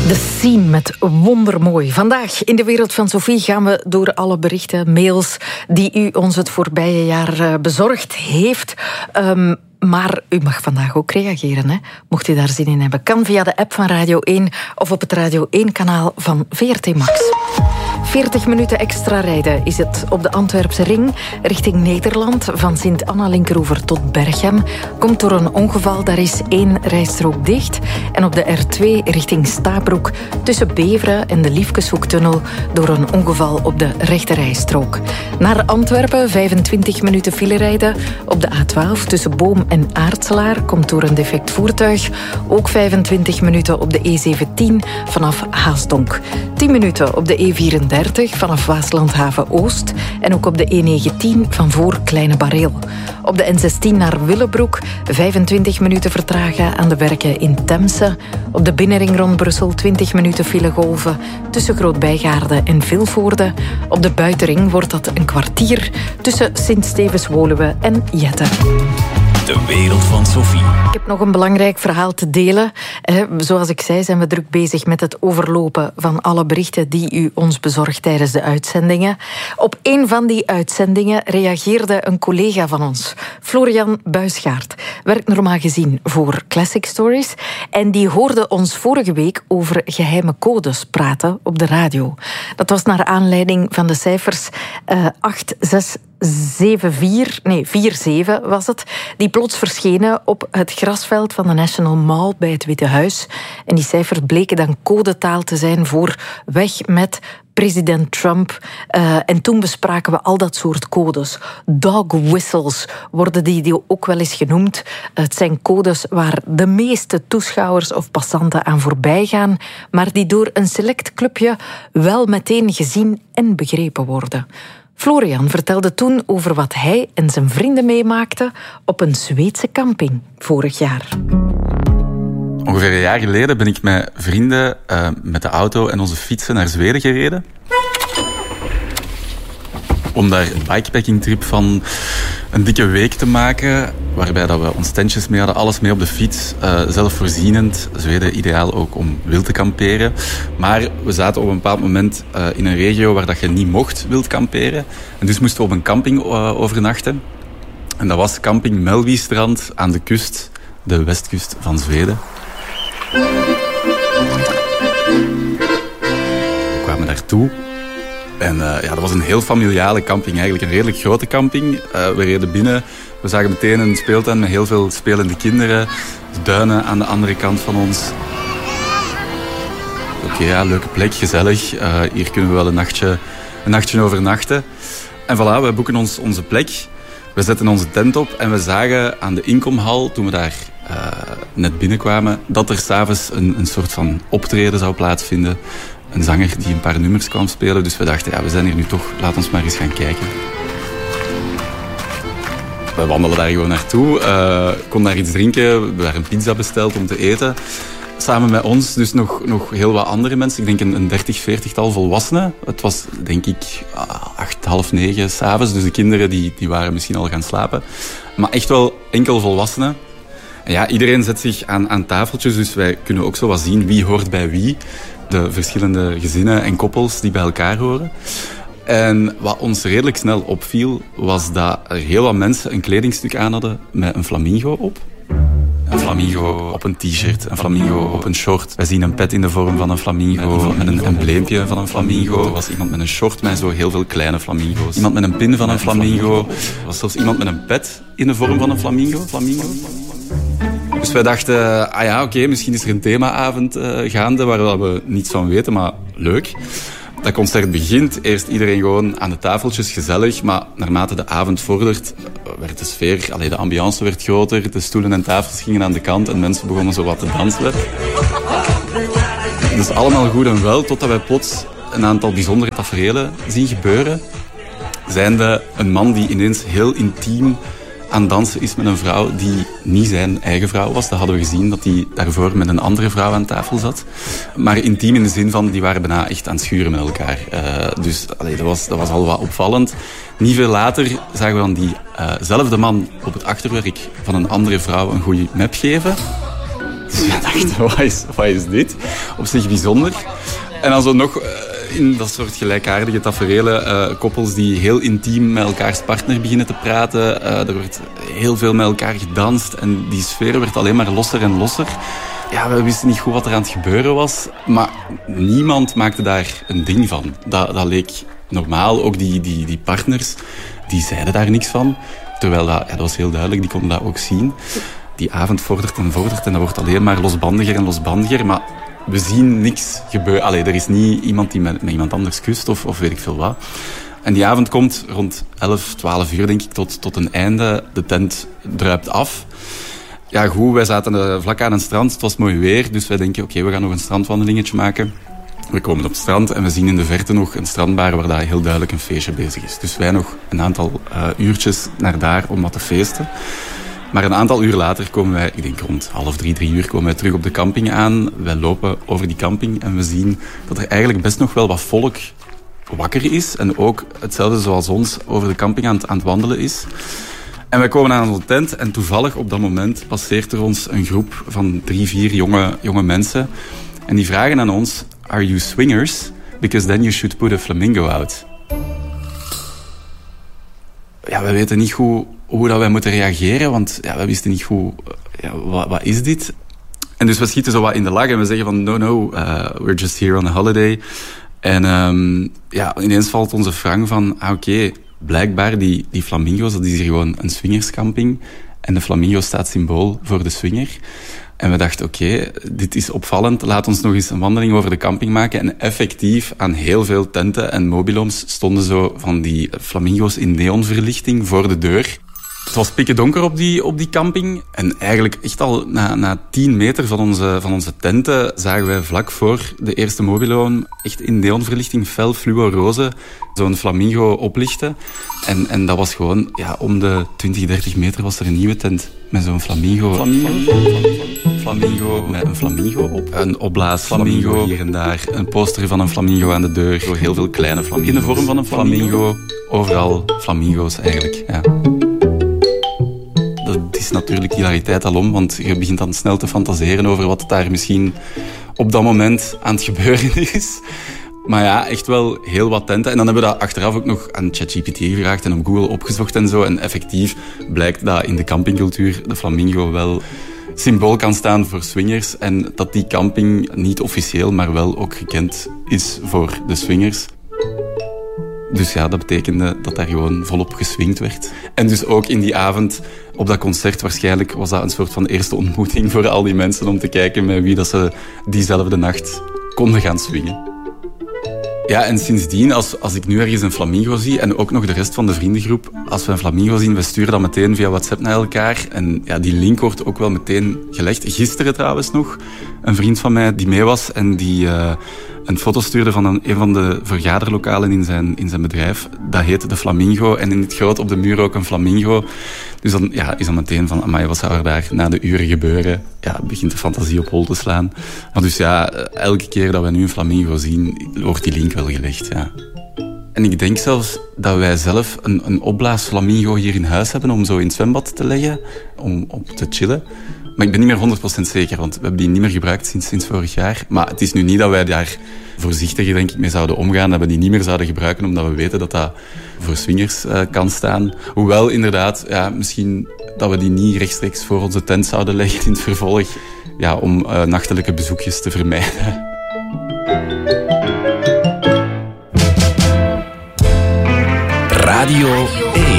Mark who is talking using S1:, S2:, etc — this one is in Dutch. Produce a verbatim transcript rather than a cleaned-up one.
S1: De Scene met Wondermooi. Vandaag in de wereld van Sophie gaan we door alle berichten, mails die u ons het voorbije jaar bezorgd heeft. Um, Maar u mag vandaag ook reageren, hè? Mocht u daar zin in hebben. Kan via de app van Radio één of op het Radio één-kanaal van V R T Max. veertig minuten extra rijden is het op de Antwerpse ring richting Nederland. Van Sint-Anna-Linkeroever tot Berchem. Komt door een ongeval, daar is één rijstrook dicht. En op de R twee richting Stabroek tussen Beveren en de Liefkeshoektunnel door een ongeval op de rechterrijstrook. Naar Antwerpen vijfentwintig minuten file rijden op de A twaalf tussen Boom en Aartselaar. Komt door een defect voertuig. Ook vijfentwintig minuten op de E zeventien vanaf Haasdonk. tien minuten op de E vierendertig vanaf Waaslandhaven Oost. En ook op de E negentien van voor Kleine Bareel. Op de N zestien naar Willebroek vijfentwintig minuten vertragen aan de werken in Temse. Op de binnenring rond Brussel twintig minuten filegolven tussen Groot-Bijgaarde en Vilvoorde. Op de buitenring wordt dat een kwartier tussen Sint-Stevens-Woluwe en Jette.
S2: De wereld van Sophie.
S1: Ik heb nog een belangrijk verhaal te delen. Zoals ik zei, zijn we druk bezig met het overlopen van alle berichten die u ons bezorgt tijdens de uitzendingen. Op een van die uitzendingen reageerde een collega van ons, Florian Buisgaard. Werkt normaal gezien voor Classic Stories. En die hoorde ons vorige week over geheime codes praten op de radio. Dat was naar aanleiding van de cijfers uh, acht zes zeven vier, nee, vier zeven was het, die plots verschenen op het grasveld van de National Mall bij het Witte Huis. En die cijfers bleken dan codetaal te zijn voor weg met president Trump. Uh, en toen bespraken we al dat soort codes. Dog whistles worden die, die ook wel eens genoemd. Het zijn codes waar de meeste toeschouwers of passanten aan voorbij gaan, maar die door een select clubje wel meteen gezien en begrepen worden. Florian vertelde toen over wat hij en zijn vrienden meemaakten op een Zweedse camping vorig jaar.
S3: Ongeveer een jaar geleden ben ik met vrienden uh, met de auto en onze fietsen naar Zweden gereden. Om daar een bikepackingtrip van een dikke week te maken, waarbij dat we ons tentjes mee hadden, alles mee op de fiets, uh, zelfvoorzienend. Zweden ideaal ook om wild te kamperen. Maar we zaten op een bepaald moment uh, in een regio waar dat je niet mocht wild kamperen. En dus moesten we op een camping uh, overnachten. En dat was camping Mellbystrand aan de kust, de westkust van Zweden. We kwamen daartoe. En uh, ja, dat was een heel familiale camping, eigenlijk een redelijk grote camping. Uh, we reden binnen, we zagen meteen een speeltuin met heel veel spelende kinderen. Duinen aan de andere kant van ons. Oké, okay, ja, leuke plek, gezellig. Uh, hier kunnen we wel een nachtje, een nachtje overnachten. En voilà, we boeken ons onze plek. We zetten onze tent op en we zagen aan de inkomhal, toen we daar uh, net binnenkwamen, dat er 's avonds een, een soort van optreden zou plaatsvinden. Een zanger die een paar nummers kwam spelen. Dus we dachten, ja, we zijn hier nu toch, laat ons maar eens gaan kijken. We wandelen daar gewoon naartoe. Uh, kon daar iets drinken. We hebben daar een pizza besteld om te eten. Samen met ons dus nog, nog heel wat andere mensen. Ik denk een, een dertig, veertigtal volwassenen. Het was, denk ik, acht, half negen 's avonds. Dus de kinderen die, die waren misschien al gaan slapen. Maar echt wel enkel volwassenen. En ja, iedereen zet zich aan, aan tafeltjes. Dus wij kunnen ook zo wat zien wie hoort bij wie. De verschillende gezinnen en koppels die bij elkaar horen. En wat ons redelijk snel opviel, was dat er heel wat mensen een kledingstuk aan hadden met een flamingo op. Een flamingo op een t-shirt, een flamingo op een short. Wij zien een pet in de vorm van een flamingo, met een embleempje van een flamingo. Er was iemand met een short met zo heel veel kleine flamingo's. Iemand met een pin van een flamingo. Er was zelfs iemand met een pet in de vorm van een flamingo. flamingo. Dus wij dachten, ah ja, oké, okay, misschien is er een themaavond uh, gaande waar we niets van weten, maar leuk. Dat concert begint, eerst iedereen gewoon aan de tafeltjes, gezellig. Maar naarmate de avond vordert, werd de sfeer, allee, de ambiance werd groter. De stoelen en tafels gingen aan de kant en mensen begonnen zo wat te dansen. Dus allemaal goed en wel, totdat wij plots een aantal bijzondere taferelen zien gebeuren. Zijnde een man die ineens heel intiem aan dansen is met een vrouw die niet zijn eigen vrouw was. Dat hadden we gezien, dat hij daarvoor met een andere vrouw aan tafel zat. Maar intiem in de zin van, die waren bijna echt aan het schuren met elkaar. Uh, dus allee, dat, was, dat was al wat opvallend. Niet veel later zagen we dan diezelfde uh man op het achterwerk van een andere vrouw een goede map geven. Dus we dachten, wat is, wat is dit? Op zich bijzonder. En dan zo nog uh, in dat soort gelijkaardige taferelen, uh, koppels die heel intiem met elkaars partner beginnen te praten. Uh, er wordt heel veel met elkaar gedanst en die sfeer werd alleen maar losser en losser. Ja, we wisten niet goed wat er aan het gebeuren was, maar niemand maakte daar een ding van. Dat, dat leek normaal. Ook die, die, die partners, die zeiden daar niks van. Terwijl dat, ja, dat was heel duidelijk, die konden dat ook zien. Die avond vordert en vordert en dat wordt alleen maar losbandiger en losbandiger. Maar we zien niks gebeuren. Allee, er is niet iemand die met, met iemand anders kust of, of weet ik veel wat. En die avond komt rond elf, twaalf uur, denk ik, tot, tot een einde. De tent druipt af. Ja, goed, wij zaten uh, vlak aan een strand. Het was mooi weer, dus wij denken, oké, okay, we gaan nog een strandwandelingetje maken. We komen op het strand en we zien in de verte nog een strandbar waar daar heel duidelijk een feestje bezig is. Dus wij nog een aantal uh, uurtjes naar daar om wat te feesten. Maar een aantal uur later komen wij, ik denk rond half drie, drie uur, komen wij terug op de camping aan. Wij lopen over die camping en we zien dat er eigenlijk best nog wel wat volk wakker is. En ook hetzelfde zoals ons over de camping aan het, aan het wandelen is. En wij komen aan onze tent en toevallig op dat moment passeert er ons een groep van drie, vier jonge, jonge mensen. En die vragen aan ons, are you swingers? Because then you should put a flamingo out. Ja, we weten niet goed hoe dat wij moeten reageren, want ja, we wisten niet goed, ja, wat, wat is dit? En dus we schieten zo wat in de lach en we zeggen van, no, no, uh, we're just here on a holiday. En um, ja, ineens valt onze frank van, ah, oké, okay, blijkbaar die, die flamingo's, dat is hier gewoon een swingerscamping. En de flamingo staat symbool voor de swinger. En we dachten, oké, okay, dit is opvallend. Laat ons nog eens een wandeling over de camping maken. En effectief, aan heel veel tenten en mobiloms stonden zo van die flamingo's in neonverlichting voor de deur. Het was pikken donker op die, op die camping. En eigenlijk echt al na, na tien meter van onze, van onze tenten zagen wij vlak voor de eerste mobiloom echt in neonverlichting fel fluoroze zo'n flamingo oplichten. En, en dat was gewoon, ja, om de twintig, dertig meter was er een nieuwe tent met zo'n flamingo. Flamingo, flamingo met een flamingo op. Een opblaas flamingo hier en daar. Een poster van een flamingo aan de deur. Heel veel kleine flamingo's. In de vorm van een flamingo. Overal flamingo's eigenlijk, ja. Dat is natuurlijk hilariteit alom, want je begint dan snel te fantaseren over wat daar misschien op dat moment aan het gebeuren is. Maar ja, echt wel heel wat tenten. En dan hebben we dat achteraf ook nog aan ChatGPT gevraagd en op Google opgezocht en zo. En effectief blijkt dat in de campingcultuur de flamingo wel symbool kan staan voor swingers. En dat die camping niet officieel, maar wel ook gekend is voor de swingers. Dus ja, dat betekende dat daar gewoon volop geswingd werd. En dus ook in die avond op dat concert waarschijnlijk was dat een soort van eerste ontmoeting voor al die mensen om te kijken met wie dat ze diezelfde nacht konden gaan swingen. Ja, en sindsdien, als, als ik nu ergens een flamingo zie en ook nog de rest van de vriendengroep, als we een flamingo zien, we sturen dat meteen via WhatsApp naar elkaar. En ja, die link wordt ook wel meteen gelegd. Gisteren trouwens nog, een vriend van mij die mee was en die uh, een foto stuurde van een, een van de vergaderlokalen in zijn, in zijn bedrijf. Dat heette de Flamingo en in het groot op de muur ook een flamingo. Dus dan ja, is dan meteen van, amai, wat zou er daar na de uren gebeuren? Ja, begint de fantasie op hol te slaan. Maar dus ja, elke keer dat we nu een flamingo zien, wordt die link wel gelegd, ja. En ik denk zelfs dat wij zelf een, een opblaasflamingo hier in huis hebben om zo in het zwembad te leggen, om op te chillen. Maar ik ben niet meer honderd procent zeker, want we hebben die niet meer gebruikt sinds, sinds vorig jaar. Maar het is nu niet dat wij daar voorzichtiger denk ik, mee zouden omgaan, dat we die niet meer zouden gebruiken, omdat we weten dat dat voor swingers uh, kan staan. Hoewel, inderdaad, ja, misschien dat we die niet rechtstreeks voor onze tent zouden leggen in het vervolg, ja, om uh, nachtelijke bezoekjes te vermijden.
S2: Radio één.